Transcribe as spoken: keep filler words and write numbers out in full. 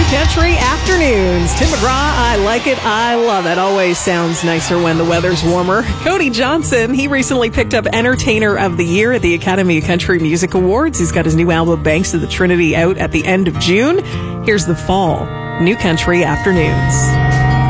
Country Afternoons. Tim McGraw, I like it. I love it. Always sounds nicer when the weather's warmer. Cody Johnson, he recently picked up Entertainer of the Year at the Academy of Country Music Awards. He's got his new album, Banks of the Trinity, out at the end of June. Here's The Fall. New Country Afternoons.